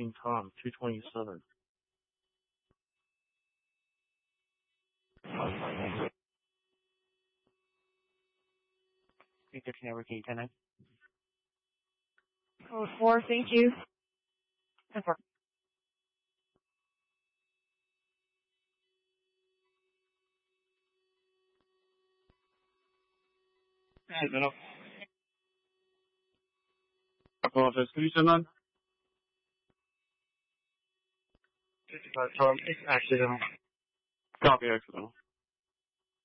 King Tom, 227. Victor Tower King 10. Code 4, thank you. 10-4. Middle. Office, can you send on? 55 Tom, it's accidental. Copy accidental.